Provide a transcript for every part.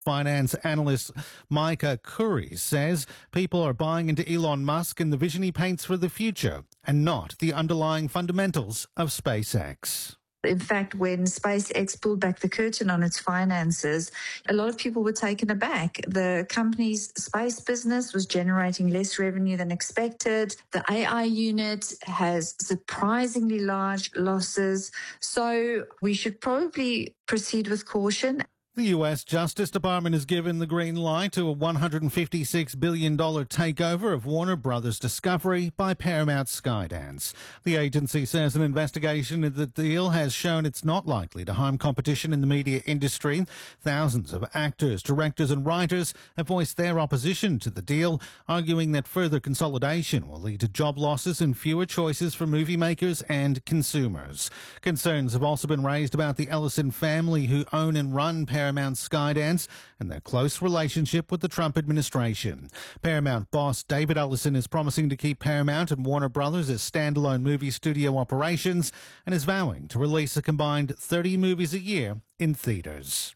Finance analyst Micah Curry says people are buying into Elon Musk and the vision he paints for the future and not the underlying fundamentals of SpaceX. In fact, when SpaceX pulled back the curtain on its finances, a lot of people were taken aback. The company's space business was generating less revenue than expected. The AI unit has surprisingly large losses. So we should probably proceed with caution. The US Justice Department has given the green light to a $156 billion takeover of Warner Brothers Discovery by Paramount Skydance. The agency says an investigation into the deal has shown it's not likely to harm competition in the media industry. Thousands of actors, directors and writers have voiced their opposition to the deal, arguing that further consolidation will lead to job losses and fewer choices for movie makers and consumers. Concerns have also been raised about the Ellison family who own and run Paramount Skydance and their close relationship with the Trump administration. Paramount boss David Ellison is promising to keep Paramount and Warner Brothers as standalone movie studio operations and is vowing to release a combined 30 movies a year in theaters.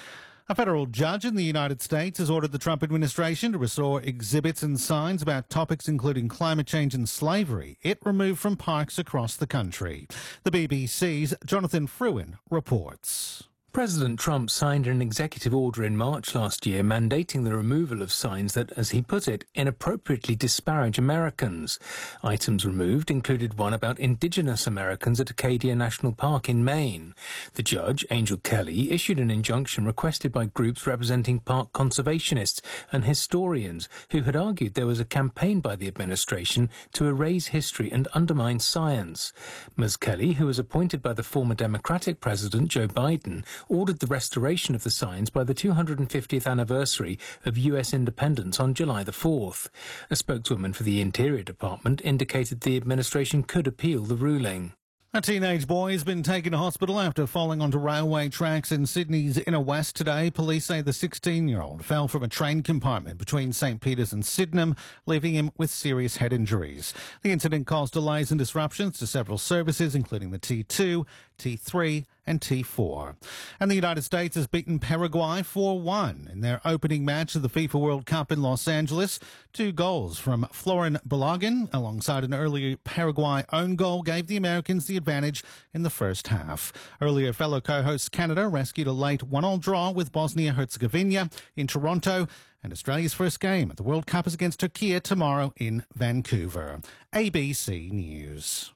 A federal judge in the United States has ordered the Trump administration to restore exhibits and signs about topics including climate change and slavery it removed from parks across the country. The BBC's Jonathan Fruin reports. President Trump signed an executive order in March last year mandating the removal of signs that, as he put it, inappropriately disparage Americans. Items removed included one about Indigenous Americans at Acadia National Park in Maine. The judge, Angel Kelly, issued an injunction requested by groups representing park conservationists and historians who had argued there was a campaign by the administration to erase history and undermine science. Ms. Kelly, who was appointed by the former Democratic President Joe Biden, ordered the restoration of the signs by the 250th anniversary of US independence on July the 4th. A spokeswoman for the Interior Department indicated the administration could appeal the ruling. A teenage boy has been taken to hospital after falling onto railway tracks in Sydney's inner west today. Police say the 16-year-old fell from a train compartment between St Peters and Sydenham, leaving him with serious head injuries. The incident caused delays and disruptions to several services, including the T2, T3 and T4. And the United States has beaten Paraguay 4-1 in their opening match of the FIFA World Cup in Los Angeles. 2 goals from Florin Balogun, alongside an earlier Paraguay own goal, gave the Americans the advantage in the first half. Earlier, fellow co-host Canada rescued a late 1-1 draw with Bosnia-Herzegovina in Toronto, and Australia's first game at the World Cup is against Turkey tomorrow in Vancouver. ABC News.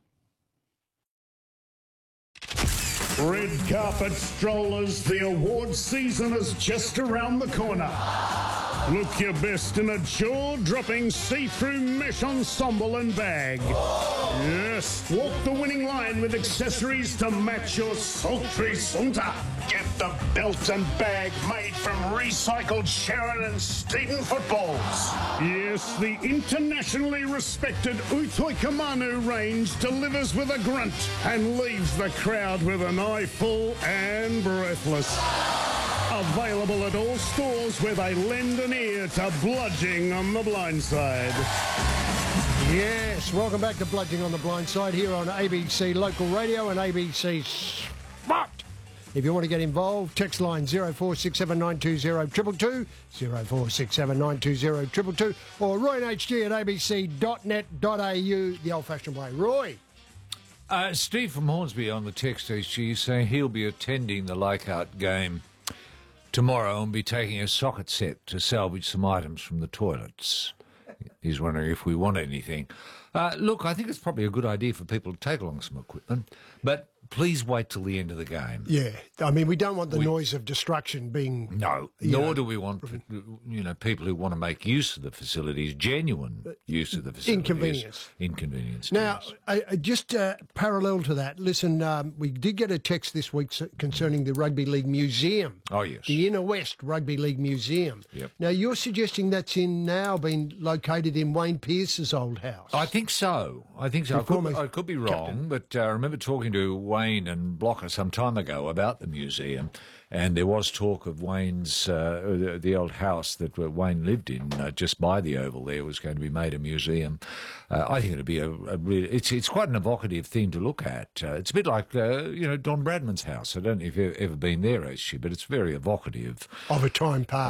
Red carpet strollers, the awards season is just around the corner. Look your best in a jaw-dropping see-through mesh ensemble and bag. Yes, walk the winning line with accessories to match your sultry saunter. Get the belt and bag made from recycled Sharon and Steeden footballs. Yes, the internationally respected Uthoi Kamanu range delivers with a grunt and leaves the crowd with an eye full and breathless. Available at all stores where they lend an ear to Bludging on the Blind Side. Yes, welcome back to Bludging on the Blind Side here on ABC Local Radio and ABC Spot. If you want to get involved, text line 0467920222, 0467920222, or roynhg at abc.net.au, the old-fashioned way. Roy. Steve from Hornsby on the text HG saying he'll be attending the Leichhardt game tomorrow and be taking a socket set to salvage some items from the toilets. He's wondering if we want anything. Look, I think it's probably a good idea for people to take along some equipment, but please wait till the end of the game. Yeah, I mean, we don't want the noise of destruction being... No, nor do we want, people who want to make use of the facilities, genuine use of the facilities. Inconvenience. Now, yes. Just parallel to that, listen, we did get a text this week concerning the Rugby League Museum. Oh, yes. The Inner West Rugby League Museum. Yep. Now, you're suggesting that's been located in Wayne Pearce's old house. I think so. I could be wrong, but I remember talking to one Wayne and Blocker some time ago about the museum, and there was talk of Wayne's, the old house that Wayne lived in, just by the Oval there, was going to be made a museum. I think it'll be a really, it's quite an evocative thing to look at. It's a bit like, Don Bradman's house. I don't know if you've ever been there, actually, but it's very evocative. Of a time past.